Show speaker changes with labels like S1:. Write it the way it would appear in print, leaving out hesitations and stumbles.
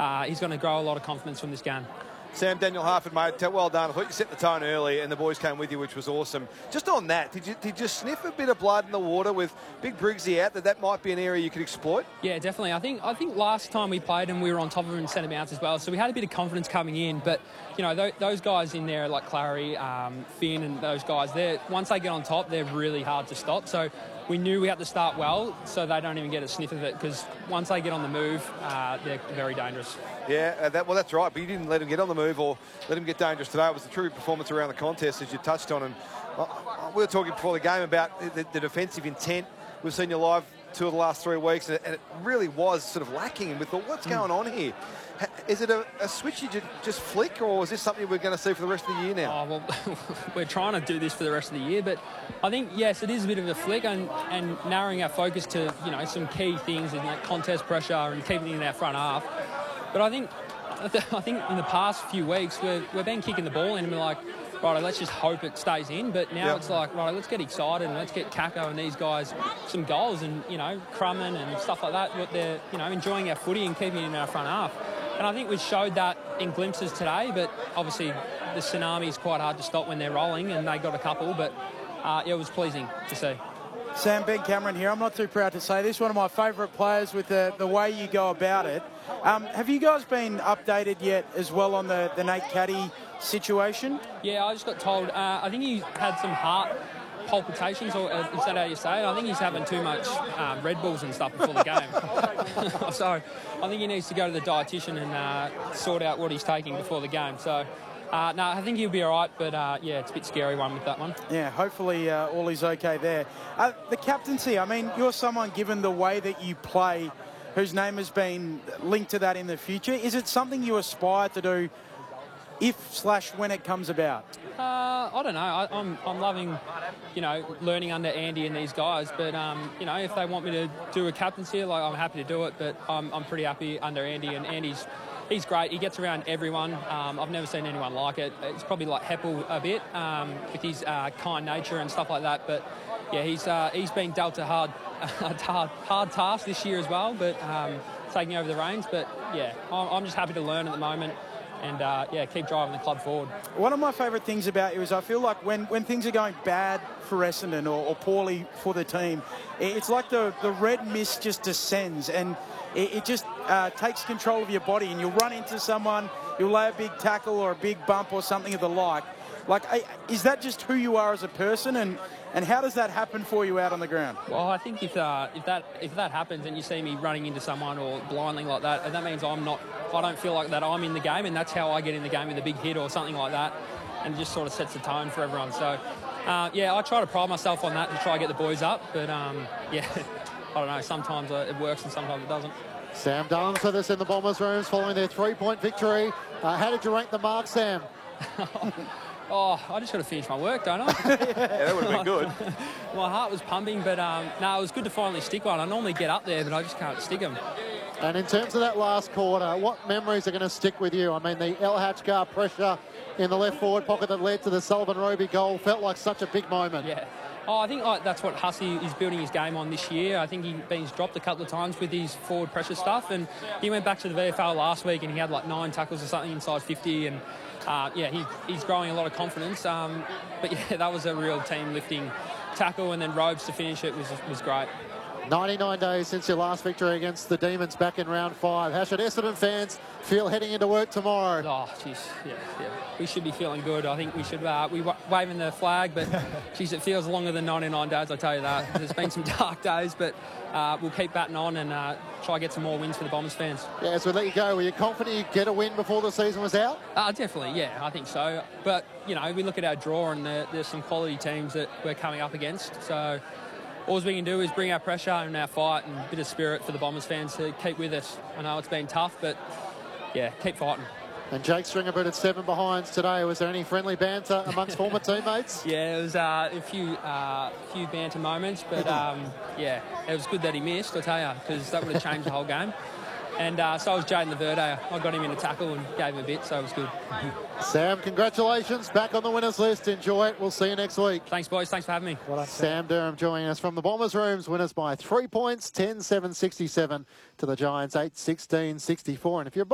S1: he's going to grow a lot of confidence from this game.
S2: Sam, Daniel Harford, mate, well done. I thought you set the tone early and the boys came with you, which was awesome. Just on that, did you sniff a bit of blood in the water with Big Briggsy out, that might be an area you could exploit?
S1: Yeah, definitely. I think last time we played him, we were on top of him in centre bounce as well, so we had a bit of confidence coming in. But, you know, those guys in there like Clary, Finn and those guys, once they get on top, they're really hard to stop. So we knew we had to start well so they don't even get a sniff of it, because once they get on the move, they're very dangerous.
S2: Yeah, that's right, but you didn't let him get on the move or let him get dangerous today. It was a true performance around the contest, as you touched on. And we were talking before the game about the defensive intent. We've seen you live 2 of the last 3 weeks, and it really was sort of lacking. And we thought, what's going on here? Is it a switch you just flick, or is this something we're going to see for the rest of the year now?
S1: Oh, well, we're trying to do this for the rest of the year, but I think, yes, it is a bit of a flick, and narrowing our focus to, you know, some key things in that contest pressure and keeping it in our front half. But I think in the past few weeks we've been kicking the ball in and we're like, right, let's just hope it stays in. But now it's like, right, let's get excited and let's get Kako and these guys some goals, and, you know, Crumman and stuff like that. What they're, you know, enjoying our footy and keeping it in our front half. And I think we showed that in glimpses today. But obviously the tsunami is quite hard to stop when they're rolling, and they got a couple. But it was pleasing to see.
S3: Sam, Ben Cameron here. I'm not too proud to say this. One of my favourite players with the way you go about it. Have you guys been updated yet as well on the Nate Caddy situation?
S1: Yeah, I just got told. I think he had some heart palpitations, or is that how you say it? I think he's having too much Red Bulls and stuff before the game. So I think he needs to go to the dietitian and sort out what he's taking before the game. So no, I think he'll be all right, but yeah, it's a bit scary one with that one.
S3: Yeah, hopefully all is okay there. The captaincy, I mean, you're someone, given the way that you play, whose name has been linked to that in the future. Is it something you aspire to do if/when it comes about?
S1: I don't know. I'm loving, you know, learning under Andy and these guys. But you know, if they want me to do a captaincy, like, I'm happy to do it. But I'm pretty happy under Andy, and he's great. He gets around everyone. I've never seen anyone like it. It's probably like Heppel a bit with his kind nature and stuff like that. But yeah, he's been dealt a hard task this year as well. But taking over the reins. But yeah, I'm just happy to learn at the moment. And, yeah, keep driving the club forward. One
S3: of my favourite things about you is I feel like when things are going bad for Essendon or poorly for the team, it's like the red mist just descends and it just takes control of your body, and you'll run into someone, you'll lay a big tackle or a big bump or something of the like. Like, is that just who you are as a person, and how does that happen for you out on the ground?
S1: Well, I think if that happens and you see me running into someone or blinding like that, and that means I don't feel like that I'm in the game, and that's how I get in the game with a big hit or something like that, and it just sort of sets the tone for everyone. So, yeah, I try to pride myself on that and try to get the boys up, but, yeah, I don't know, sometimes it works and sometimes it doesn't.
S4: Sam Dallums with us in the Bombers rooms following their 3-point victory. How did you rank the mark, Sam?
S1: Oh, I just got to finish my work, don't I?
S2: Yeah, that would have been good.
S1: My heart was pumping, but no, it was good to finally stick one. I normally get up there, but I just can't stick them.
S4: And in terms of that last quarter, what memories are going to stick with you? I mean, the El Hatchgar pressure in the left forward pocket that led to the Sullivan Roby goal felt like such a big moment.
S1: Yeah. Oh, I think that's what Hussey is building his game on this year. I think he's dropped a couple of times with his forward pressure stuff, and he went back to the VFL last week and he had like 9 tackles or something inside 50, and yeah, he's growing a lot of confidence. But yeah, that was a real team lifting tackle, and then Robes to finish it was great.
S4: 99 days since your last victory against the Demons back in round 5. How should Essendon fans feel heading into work tomorrow?
S1: Oh, jeez, yeah. We should be feeling good. I think we should be waving the flag, but geez, it feels longer than 99 days, I tell you that. There's been some dark days, but we'll keep batting on and try to get some more wins for the Bombers fans.
S4: Yeah, as we let you go, were you confident you'd get a win before the season was out?
S1: Definitely, yeah, I think so. But, you know, we look at our draw and there's some quality teams that we're coming up against, so all we can do is bring our pressure and our fight and a bit of spirit for the Bombers fans to keep with us. I know it's been tough, but yeah, keep fighting.
S4: And Jake Stringer booted 7 behinds today. Was there any friendly banter amongst former teammates?
S1: Yeah, it was a few banter moments, but yeah, it was good that he missed, I tell you, because that would have changed the whole game. And so was Jaden Laverde. I got him in a tackle and gave him a bit, so it was good.
S4: Sam, congratulations. Back on the winners list. Enjoy it. We'll see you next week.
S1: Thanks, boys. Thanks for having me.
S4: Well, Sam Durham joining us from the Bombers rooms. Winners by 3 points, 10-7-67 to the Giants, 8-16-64. And if you're